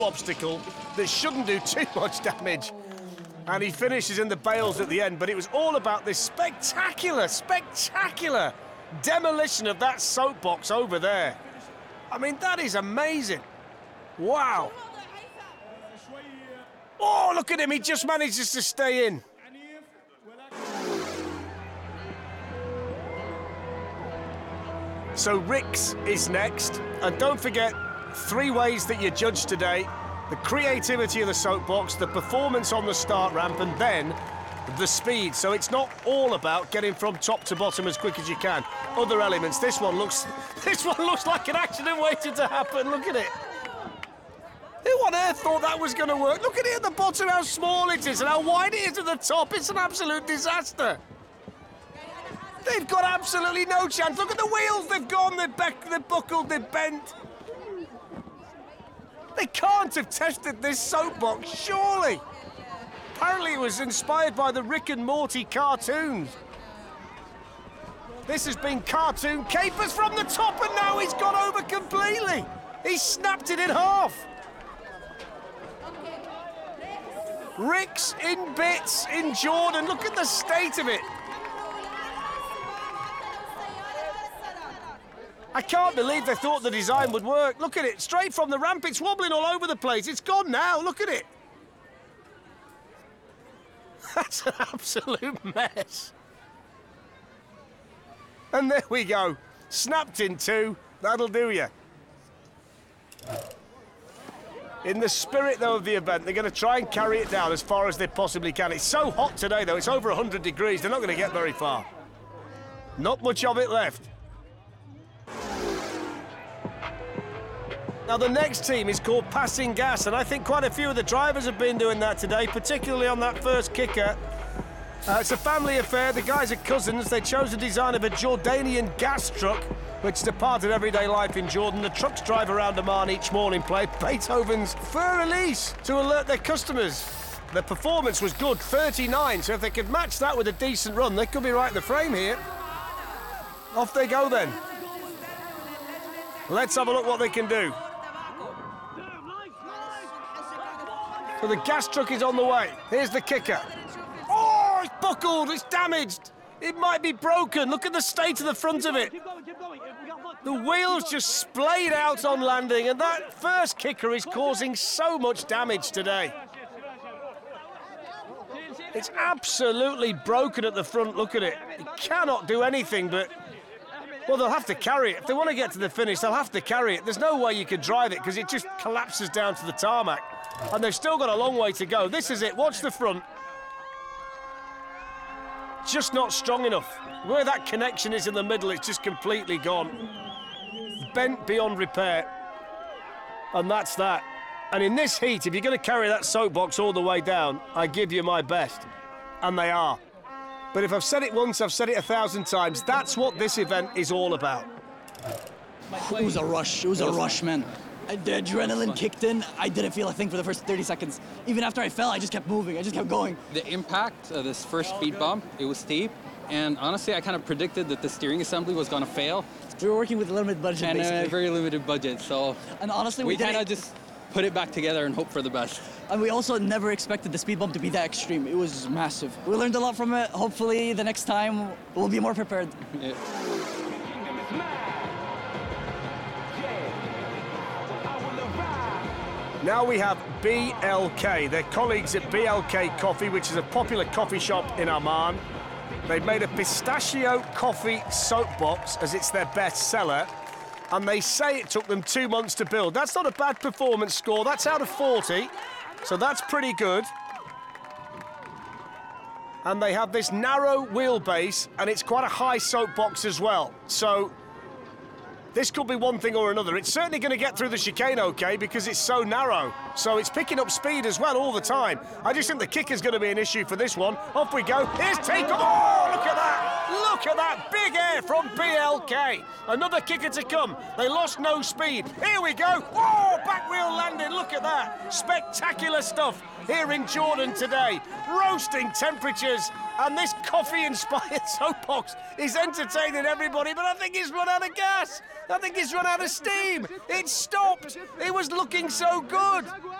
obstacle that shouldn't do too much damage. And he finishes in the bails at the end, but it was all about this spectacular demolition of that soapbox over there. I mean, that is amazing. Wow. Oh, look at him, he just manages to stay in. So Rix is next, and don't forget, 3 ways that you judge today: the creativity of the soapbox, the performance on the start ramp, and then the speed. So it's not all about getting from top to bottom as quick as you can. Other elements. This one looks like an accident waiting to happen. Look at it. Who on earth thought that was going to work? Look at it at the bottom, how small it is and how wide it is at the top. It's an absolute disaster. They've got absolutely no chance. Look at the wheels. They've gone, they're buckled, they're bent. They can't have tested this soapbox, surely. Apparently it was inspired by the Rick and Morty cartoons. This has been cartoon capers from the top, and now he's gone over completely. He snapped it in half. Rick's in bits in Jordan. Look at the state of it. I can't believe they thought the design would work. Look at it, straight from the ramp. It's wobbling all over the place. It's gone now, look at it. That's an absolute mess. And there we go. Snapped in 2. That'll do you. In the spirit, though, of the event, they're going to try and carry it down as far as they possibly can. It's so hot today, though. It's over 100 degrees. They're not going to get very far. Not much of it left. Now, the next team is called Passing Gas, and I think quite a few of the drivers have been doing that today, particularly on that first kicker. It's a family affair. The guys are cousins. They chose the design of a Jordanian gas truck, which is a part of everyday life in Jordan. The trucks drive around Amman each morning, play Beethoven's Fur Release to alert their customers. The performance was good, 39, so if they could match that with a decent run, they could be right in the frame here. Off they go then. Let's have a look what they can do. So the gas truck is on the way. Here's the kicker. Oh, it's buckled, it's damaged. It might be broken. Look at the state of the front of it. The wheels just splayed out on landing, and that first kicker is causing so much damage today. It's absolutely broken at the front. Look at it. It cannot do anything but... Well, they'll have to carry it. If they want to get to the finish, they'll have to carry it. There's no way you can drive it because it just collapses down to the tarmac. And they've still got a long way to go. This is it. Watch the front. Just not strong enough. Where that connection is in the middle, it's just completely gone. Bent beyond repair. And that's that. And in this heat, if you're going to carry that soapbox all the way down, I give you my best. And they are. But if I've said it once, I've said it 1,000 times. That's what this event is all about. It was a rush. It was a rush, man. The adrenaline kicked in. I didn't feel a thing for the first 30 seconds. Even after I fell, I just kept moving. I just kept going. The impact of this first speed bump, it was steep. And honestly, I kind of predicted that the steering assembly was going to fail. We were working with a limited budget, and basically. a very limited budget, so... And honestly, we kind of just put it back together and hope for the best. And we also never expected the speed bump to be that extreme. It was massive. We learned a lot from it. Hopefully, the next time, we'll be more prepared. Yeah. Now we have BLK. They're colleagues at BLK Coffee, which is a popular coffee shop in Amman. They've made a pistachio coffee soapbox as it's their best seller, and they say it took them 2 months to build. That's not a bad performance score. That's out of 40, so that's pretty good. And they have this narrow wheelbase, and it's quite a high soapbox as well. So this could be one thing or another. It's certainly going to get through the chicane okay because it's so narrow. So it's picking up speed as well all the time. I just think the kick is going to be an issue for this one. Off we go. Here's takeoff. Oh, look at that. Look at that big air from BLK. Another kicker to come. They lost no speed. Here we go. Oh, back wheel landing. Look at that. Spectacular stuff here in Jordan today. Roasting temperatures. And this coffee-inspired soapbox is entertaining everybody, but I think he's run out of gas. I think he's run out of steam. It stopped. It was looking so good.